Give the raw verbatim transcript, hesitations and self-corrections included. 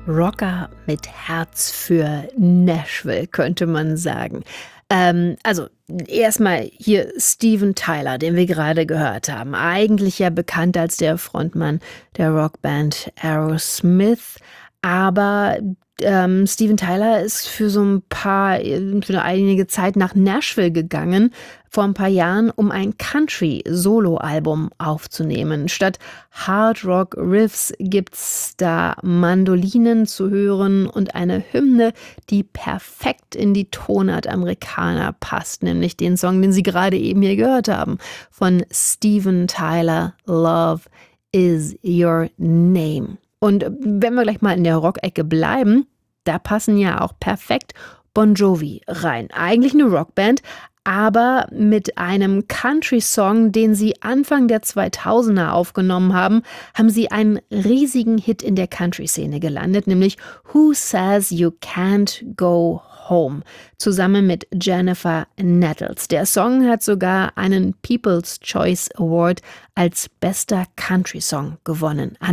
Rocker mit Herz für Nashville, könnte man sagen. Ähm, also erstmal hier Steven Tyler, den wir gerade gehört haben. Eigentlich ja bekannt als der Frontmann der Rockband Aerosmith. Aber ähm, Steven Tyler ist für so ein paar, äh, für einige Zeit nach Nashville gegangen, vor ein paar Jahren, um ein Country-Solo-Album aufzunehmen. Statt Hard-Rock-Riffs gibt's da Mandolinen zu hören und eine Hymne, die perfekt in die Tonart Amerikaner passt, nämlich den Song, den Sie gerade eben hier gehört haben, von Steven Tyler, Love is Your Name. Und wenn wir gleich mal in der Rock-Ecke bleiben, da passen ja auch perfekt Bon Jovi rein. Eigentlich eine Rockband, aber mit einem Country-Song, den sie Anfang der zweitausender aufgenommen haben, haben sie einen riesigen Hit in der Country-Szene gelandet, nämlich Who Says You Can't Go Home, zusammen mit Jennifer Nettles. Der Song hat sogar einen People's Choice Award als bester Country-Song gewonnen.